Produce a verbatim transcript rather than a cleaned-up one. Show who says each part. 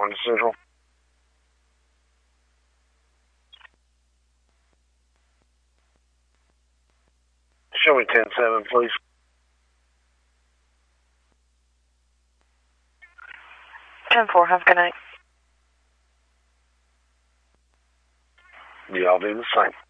Speaker 1: one Central. Show me ten seven, please.
Speaker 2: ten four, have a good night.
Speaker 1: Y'all do the same.